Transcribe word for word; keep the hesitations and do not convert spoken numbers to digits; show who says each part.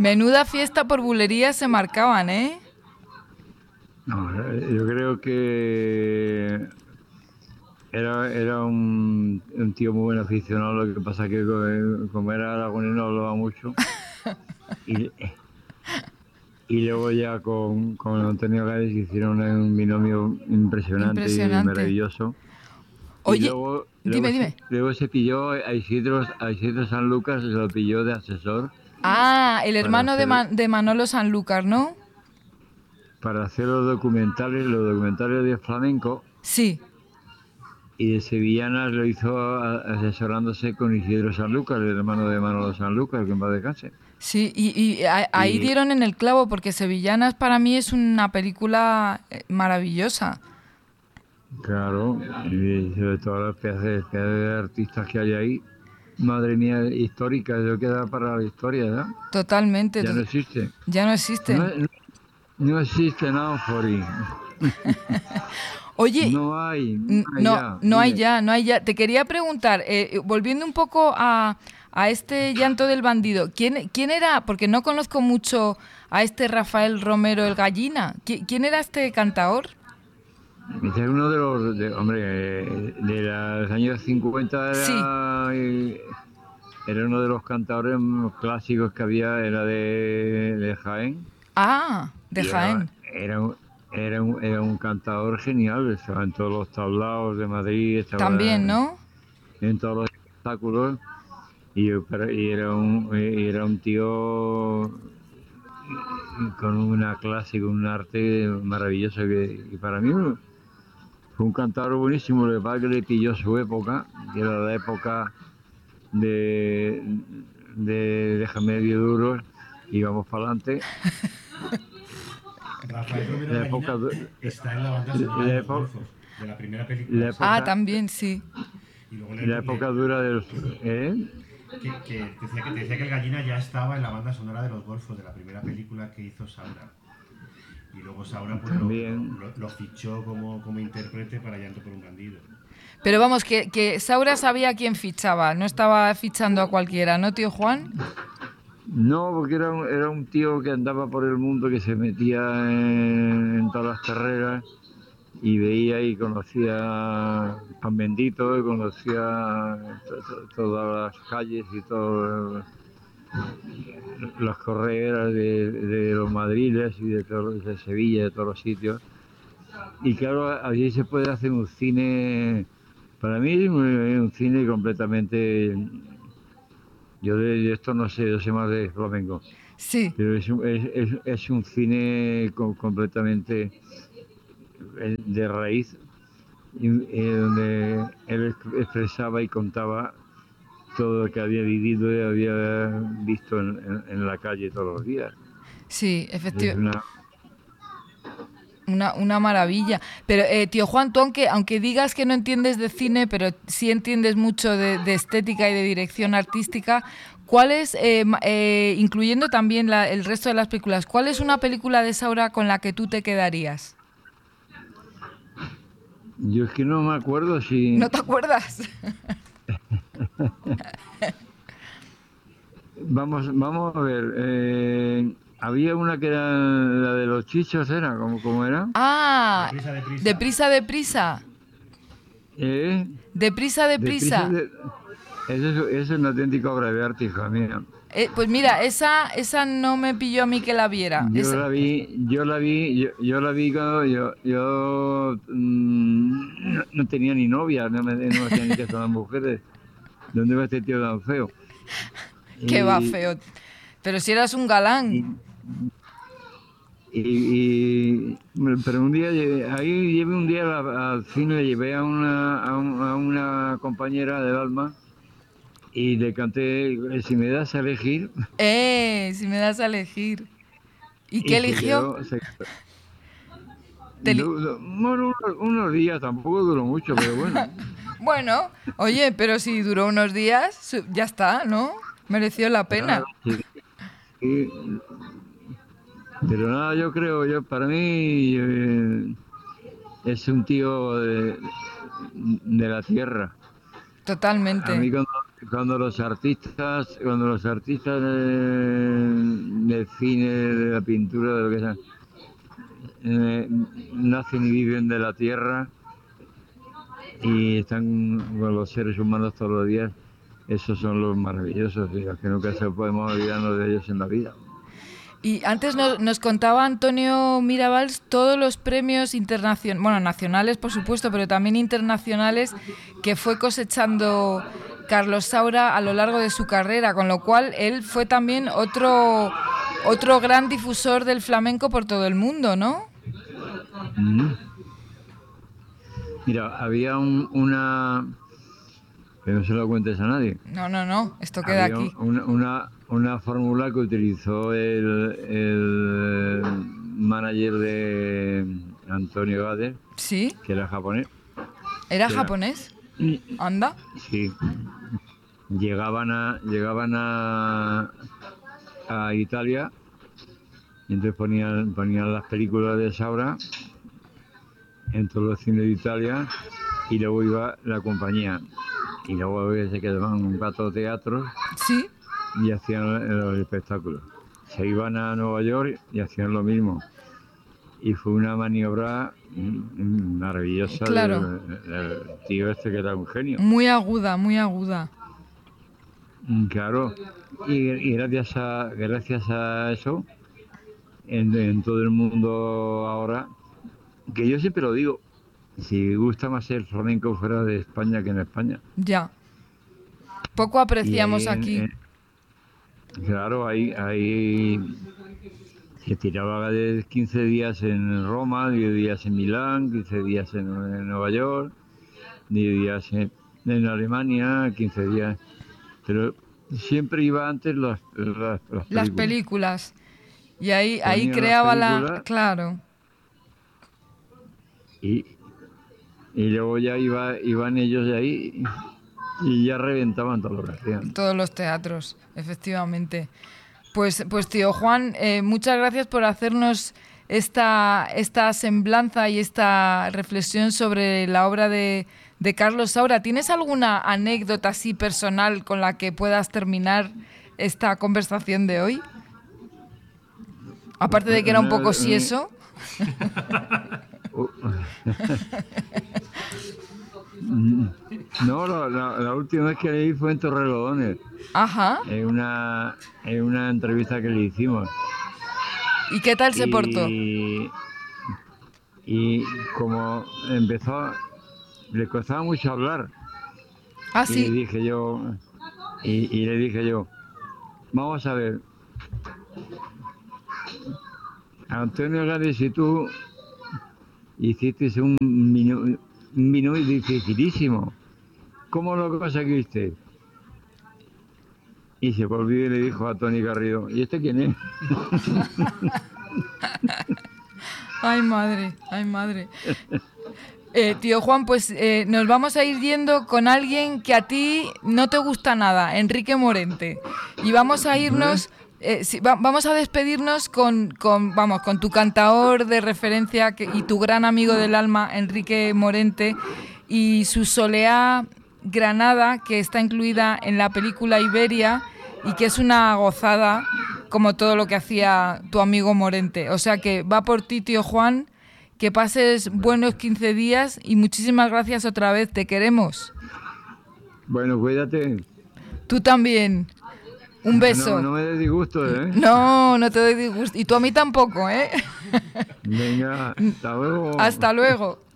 Speaker 1: Menuda fiesta por bulerías se marcaban, ¿eh?
Speaker 2: No, yo creo que era, era un, un tío muy buen aficionado, lo que pasa es que co- como era aragonés no hablaba mucho. Y, y luego ya con, con Antonio Gades hicieron un binomio impresionante y
Speaker 1: Impresionante.
Speaker 2: maravilloso. Y
Speaker 1: Oye,
Speaker 2: luego, luego,
Speaker 1: dime,
Speaker 2: se,
Speaker 1: dime.
Speaker 2: luego se pilló a Isidro, a Isidro Sanlúcar, se lo pilló de asesor
Speaker 1: Ah, el
Speaker 2: para
Speaker 1: hermano de,
Speaker 2: hacer,
Speaker 1: Man- de Manolo Sanlúcar, ¿no?
Speaker 2: para hacer los documentales, los documentales de flamenco.
Speaker 1: Sí.
Speaker 2: Y de Sevillanas lo hizo a- asesorándose con Isidro Sanlúcar, el hermano de Manolo Sanlúcar, que en paz descanse.
Speaker 1: Sí, y, y a- ahí
Speaker 2: Y
Speaker 1: dieron en el clavo, porque Sevillanas para mí es una película eh, maravillosa.
Speaker 2: claro, y sobre todo las pedazos de, pedazos de artistas que hay ahí, madre mía, histórica, eso queda para la historia, ¿verdad?
Speaker 1: Totalmente.
Speaker 2: Ya no
Speaker 1: to-
Speaker 2: existe.
Speaker 1: ya no
Speaker 2: No,
Speaker 1: existen.
Speaker 2: no, no existe nada por ahí.
Speaker 1: Oye,
Speaker 2: No hay, no
Speaker 1: n-
Speaker 2: hay
Speaker 1: no,
Speaker 2: ya,
Speaker 1: no hay
Speaker 2: dime.
Speaker 1: ya, no hay ya. Te quería preguntar, eh, eh, volviendo un poco a, a este llanto del bandido, ¿quién, quién era? Porque no conozco mucho a este Rafael Romero el Gallina. ¿Qui- ¿Quién era este cantaor?
Speaker 2: Este es uno de los, de- hombre, eh, de los años cincuenta
Speaker 1: Sí.
Speaker 2: era, eh, era uno de los cantadores clásicos que había, era de, de Jaén,
Speaker 1: Ah, de
Speaker 2: y era,
Speaker 1: Jaén.
Speaker 2: era, un, era, un, era un cantador genial, estaba en todos los tablaos de Madrid,
Speaker 1: También,
Speaker 2: estaba
Speaker 1: ¿no?
Speaker 2: en todos los espectáculos, y, pero- y era, un, y era un tío con una clase, con un arte maravilloso, que, que para mí fue un cantador buenísimo. Lo que pasa es que le pilló su época, que era la época de, de Déjame medio duro y vamos para adelante.
Speaker 3: Rafael Romero
Speaker 2: La época,
Speaker 3: Gallina
Speaker 2: du-
Speaker 3: está en la banda sonora
Speaker 2: la
Speaker 3: de Los
Speaker 2: época,
Speaker 3: Golfos, de la primera película
Speaker 2: la
Speaker 3: esa.
Speaker 1: Ah,
Speaker 2: época,
Speaker 1: también, sí.
Speaker 3: Y luego le,
Speaker 2: la época
Speaker 3: le-
Speaker 2: dura de los... ¿eh?
Speaker 3: que, que decía que te decía que el Gallina ya estaba en la banda sonora de Los Golfos, de la primera película que hizo Saura. Y luego Saura pues, lo,
Speaker 2: También.
Speaker 3: lo- lo fichó como, como intérprete para Llanto por un bandido.
Speaker 1: Pero vamos, que, que Saura sabía a quién fichaba, no estaba fichando a cualquiera, ¿no, tío Juan?
Speaker 2: No, porque era un, era un tío que andaba por el mundo, que se metía en, en todas las carreras y veía y conocía Pan Bendito, y conocía to- to- todas las calles y todas las correras de, de los madriles y de, todos, de Sevilla, de todos los sitios. Y claro, allí se puede hacer un cine, para mí es un, un cine completamente... Yo de, de esto no sé, yo sé más de flamenco,
Speaker 1: Sí,
Speaker 2: pero es un, es, es- es un cine co- completamente eh, de raíz, y, eh, donde él ex- expresaba y contaba todo lo que había vivido y había visto en, en- en la calle todos los días.
Speaker 1: sí,
Speaker 2: Es
Speaker 1: efectivamente.
Speaker 2: una,
Speaker 1: Una, una maravilla. Pero, eh, tío Juan, tú aunque, aunque digas que no entiendes de cine, pero sí entiendes mucho de, de estética y de dirección artística, ¿cuál es, eh, ma- eh, incluyendo también la- el resto de las películas, cuál es una película de Saura con la que tú te quedarías?
Speaker 2: yo es que no me acuerdo
Speaker 1: ¿No
Speaker 2: si...
Speaker 1: te acuerdas?
Speaker 2: Vamos, vamos a ver. eh, había una que era la de los chichos, ¿era? ¿Cómo, cómo era?
Speaker 1: Ah,
Speaker 3: Deprisa, deprisa.
Speaker 1: deprisa, deprisa.
Speaker 2: ¿Eh?
Speaker 1: Deprisa,
Speaker 2: Deprisa,
Speaker 1: deprisa.
Speaker 2: de... Eso es, eso es una auténtica obra de arte, hija mía.
Speaker 1: Eh, pues mira, esa, esa no me pilló a mí que la viera.
Speaker 2: Yo
Speaker 1: Esa-
Speaker 2: la vi, yo la vi, yo, yo la vi cuando yo, yo mm, no, no tenía ni novia, no me, no me hacía ni caso a las mujeres. ¿Dónde va este tío tan feo?
Speaker 1: que va
Speaker 2: Y,
Speaker 1: feo. Pero si eras un
Speaker 2: y,
Speaker 1: galán.
Speaker 2: y- y- pero un día, llevé- ahí llevé un día a- al cine, llevé a una, a, un- a una compañera del alma y le canté, si me das a elegir,
Speaker 1: Eh, si me das a elegir. ¿Y qué
Speaker 2: y se
Speaker 1: eligió?
Speaker 2: quedó, se
Speaker 1: Te eli-
Speaker 2: Du- du- bueno, unos, unos días, tampoco duró mucho, pero bueno.
Speaker 1: Bueno, oye, pero si duró unos días, su- ya está, ¿no? Mereció la pena.
Speaker 2: Claro, sí, sí. Pero nada, yo creo, yo para mí eh, es un tío de, de la tierra. A
Speaker 1: Totalmente.
Speaker 2: mí cuando, cuando los artistas, cuando los artistas del, del cine, de la pintura, de lo que sea, eh, nacen y viven de la tierra y están con los seres humanos todos los días, esos son los maravillosos, y los que nunca se podemos olvidarnos de ellos en la vida.
Speaker 1: Y antes nos, nos contaba Antonio Mirabals todos los premios internacionales, bueno, nacionales por supuesto, pero también internacionales que fue cosechando Carlos Saura a lo largo de su carrera, con lo cual él fue también otro, otro gran difusor del flamenco por todo el mundo, ¿no?
Speaker 2: Mm. Mira, había un, una... que no se lo cuentes a nadie.
Speaker 1: No, no, no, esto queda
Speaker 2: había
Speaker 1: aquí.
Speaker 2: Una, una, una fórmula que utilizó el, el manager de Antonio Gade,
Speaker 1: ¿Sí?
Speaker 2: que era japonés.
Speaker 1: ¿Era
Speaker 2: Era-
Speaker 1: japonés? ¿Anda?
Speaker 2: Sí. Llegaban a llegaban a, a Italia y entonces ponían, ponían las películas de Saura en todos los cines de Italia y luego iba la compañía. Y luego se quedaban un rato teatros
Speaker 1: ¿Sí?
Speaker 2: y hacían los espectáculos. Se iban a Nueva York y hacían lo mismo. Y fue una maniobra mm, maravillosa
Speaker 1: Claro.
Speaker 2: del, del tío este que era un genio.
Speaker 1: Muy aguda, muy aguda.
Speaker 2: Mm, Claro, y, y gracias a gracias a eso, en, en todo el mundo ahora, que yo siempre lo digo, si gusta más el flamenco fuera de España que en España.
Speaker 1: Ya. Poco
Speaker 2: Y
Speaker 1: apreciamos
Speaker 2: ahí en-
Speaker 1: aquí.
Speaker 2: en- claro, ahí, ahí se tiraba de quince días en Roma, diez días en Milán, quince días en, en Nueva York, diez días en, en Alemania, quince días. Pero siempre iba antes las, las, las películas.
Speaker 1: Las películas. Y ahí, ahí
Speaker 2: Ponían las
Speaker 1: creaba la...
Speaker 2: películas.
Speaker 1: Claro.
Speaker 2: Y, y luego ya iba, iban ellos de ahí y ya reventaban todo lo que hacían.
Speaker 1: Todos los teatros, efectivamente. Pues, pues tío Juan, eh, muchas gracias por hacernos esta, esta semblanza y esta reflexión sobre la obra de, de Carlos Saura. ¿Tienes alguna anécdota así personal con la que puedas terminar esta conversación de hoy? Aparte de que era un poco si eso.
Speaker 2: Uh. No, la, la- la última vez que leí fue en Torrelodones,
Speaker 1: Ajá.
Speaker 2: en una, en una entrevista que le hicimos.
Speaker 1: ¿Y qué tal se portó?
Speaker 2: Y, y como empezó, le costaba mucho hablar.
Speaker 1: Ah,
Speaker 2: Y le
Speaker 1: sí.
Speaker 2: dije yo, y, y le dije yo, vamos a ver, Antonio Gades, si tú hiciste un menú, un menú dificilísimo, ¿cómo lo conseguiste? Y se volvió y le dijo a Tony Garrido, ¿y este quién es?
Speaker 1: Ay, madre, ay, madre. Eh, tío Juan, pues eh, nos vamos a ir yendo con alguien que a ti no te gusta nada, Enrique Morente. Y vamos a irnos, eh, sí, va- vamos a despedirnos con, con, vamos, con tu cantaor de referencia que- y tu gran amigo del alma, Enrique Morente, y su Soleá Granada, que está incluida en la película Iberia y que es una gozada, como todo lo que hacía tu amigo Morente. O sea que va por ti, tío Juan. Que pases buenos quince días y muchísimas gracias otra vez, te queremos.
Speaker 2: Bueno, cuídate.
Speaker 1: Tú también. Un beso.
Speaker 2: No, no me des disgusto, ¿eh?
Speaker 1: No, no te doy disgusto. Y tú a mí tampoco, ¿eh?
Speaker 2: Venga, hasta luego.
Speaker 1: Hasta luego.